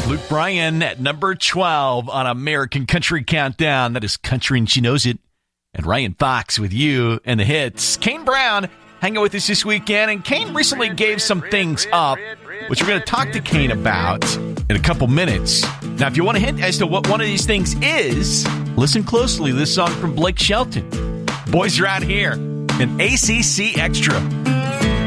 Luke Bryan at number 12 on American Country Countdown. That is Country and She Knows It. And Ryan Fox with you and the hits. Kane Brown hanging with us this weekend. And Kane recently gave some things up, which we're going to talk to Kane about in a couple minutes. Now, if you want a hint as to what one of these things is, listen closely. This song from Blake Shelton. Boys Are Out Here, an ACC Extra.